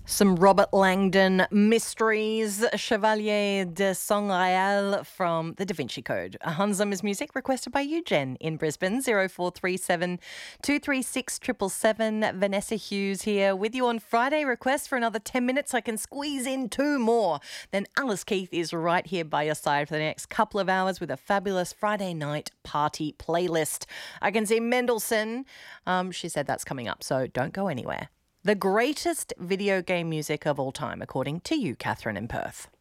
Some Robert Langdon mysteries, Chevalier de Sangreal from the Da Vinci Code. Hans Zimmer's music requested by you, Jen, in Brisbane, 0437 236 777. Vanessa Hughes here with you on Friday. Request for another 10 minutes. I can squeeze in two more. Then Alice Keith is right here by your side for the next couple of hours with a fabulous Friday night party playlist. I can see Mendelssohn. She said that's coming up, so don't go anywhere. The greatest video game music of all time, according to you, Catherine in Perth.